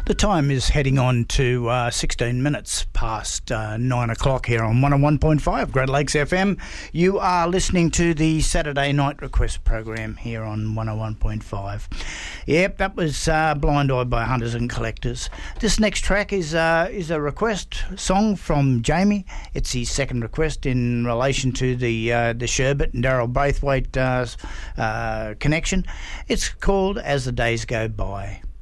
The time is heading on to 16 minutes past 9 o'clock here on 101.5 Great Lakes FM. You are listening to the Saturday Night Request program here on 101.5. Yep, that was Blind Eye by Hunters and Collectors. This next track is a request song from Jamie. It's his second request in relation to the Sherbet and Daryl Braithwaite connection. It's called As the Days Go By.